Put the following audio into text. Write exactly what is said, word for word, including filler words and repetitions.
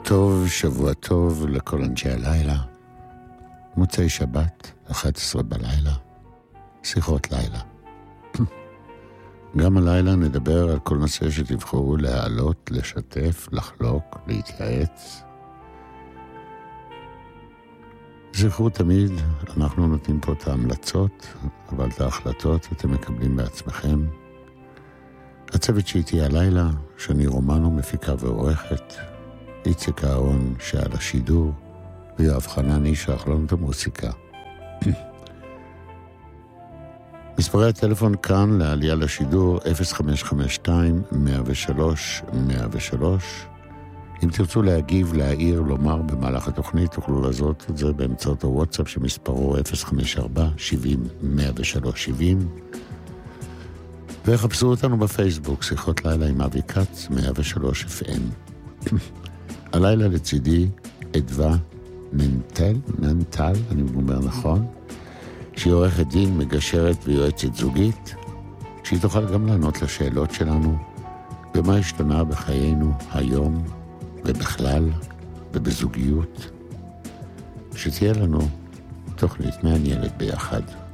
טוב, שבוע טוב לכל אנשי הלילה. מוצאי שבת, אחת עשרה בלילה. שיחות לילה. גם הלילה נדבר על כל נושא שתבחרו להעלות, לשתף, לחלוק, להתייעץ. זכרו תמיד, אנחנו נותנים פה את ההמלצות, אבל את ההחלטות אתם מקבלים בעצמכם. הצוות שאיתי הלילה, שאני רומנו, מפיקה ועורכת, איציק אהרון שעל השידור, ויואב חנני שערך לנו את המוסיקה. מספרי הטלפון כאן לעלייה לשידור אפס חמש חמש שתיים מאה ושלוש מאה ושלוש. אם תרצו להגיב, להעיר, לומר במהלך התוכנית, תוכלו לעשות את זה באמצעות הוואטסאפ שמספרו אפס חמש ארבע שבעים מאה ושלוש שבעים. וחפשו אותנו בפייסבוק, שיחות לילה עם אבי קץ, מאה ושלוש אף אם. הלילה לצידי, אדווה ננטל, ננטל, אני אומר נכון, שהיא עורכת דין, מגשרת ויועצת זוגית, שהיא תוכל גם לענות לשאלות שלנו, במה השתנה בחיינו היום, ובכלל, ובזוגיות, שתהיה לנו תוכנית מעניינת ביחד.